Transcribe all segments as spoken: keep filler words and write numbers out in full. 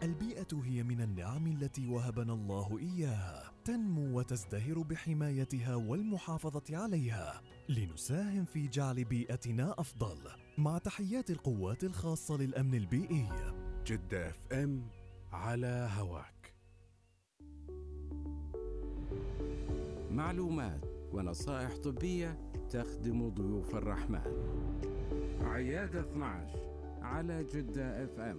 البيئة هي من النعم التي وهبنا الله إياها، تنمو وتزدهر بحمايتها والمحافظة عليها لنساهم في جعل بيئتنا أفضل. مع تحيات القوات الخاصة للأمن البيئي. جدة اف ام على هواك. معلومات ونصائح طبية تخدم ضيوف الرحمن. عيادة اثنا عشر على جدة اف ام.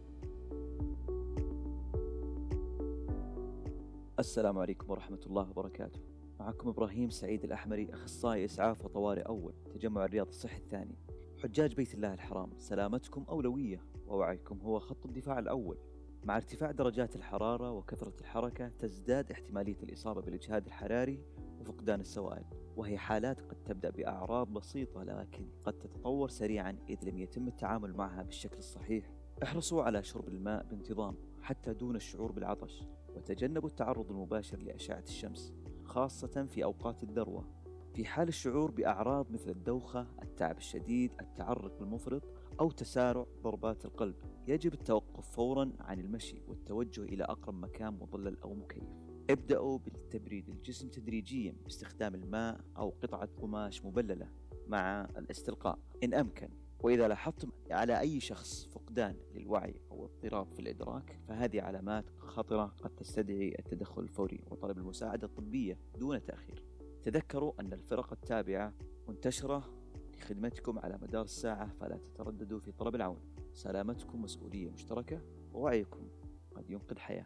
السلام عليكم ورحمة الله وبركاته. معكم إبراهيم سعيد الأحمري، أخصائي إسعاف وطوارئ أول، تجمع الرياض الصحي الثاني. حجاج بيت الله الحرام، سلامتكم أولوية ووعيكم هو خط الدفاع الأول. مع ارتفاع درجات الحرارة وكثرة الحركة تزداد احتمالية الإصابة بالإجهاد الحراري وفقدان السوائل، وهي حالات قد تبدأ بأعراض بسيطة لكن قد تتطور سريعا إذا لم يتم التعامل معها بالشكل الصحيح. احرصوا على شرب الماء بانتظام حتى دون الشعور بالعطش، وتجنبوا التعرض المباشر لأشعة الشمس خاصة في أوقات الذروة. في حال الشعور بأعراض مثل الدوخة، التعب الشديد، التعرق المفرط أو تسارع ضربات القلب، يجب التوقف فورا عن المشي والتوجه إلى أقرب مكان مظلل أو مكيف. ابدأوا بالتبريد الجسم تدريجيا باستخدام الماء أو قطعة قماش مبللة مع الاستلقاء إن أمكن. وإذا لاحظتم على أي شخص فقدان للوعي أو اضطراب في الإدراك فهذه علامات خطرة قد تستدعي التدخل الفوري وطلب المساعدة الطبية دون تأخير. تذكروا أن الفرق التابعة منتشرة لخدمتكم على مدار الساعة، فلا تترددوا في طلب العون. سلامتكم مسؤولية مشتركة ووعيكم قد ينقذ حياة.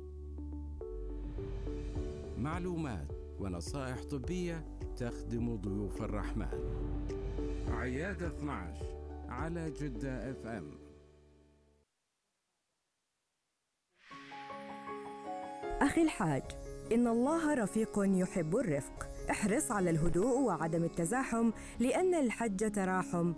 معلومات ونصائح طبية تخدم ضيوف الرحمن. عيادة اثنا عشر على جدة اف ام. أخي الحاج، إن الله رفيق يحب الرفق. احرص على الهدوء وعدم التزاحم، لأن الحج تراحم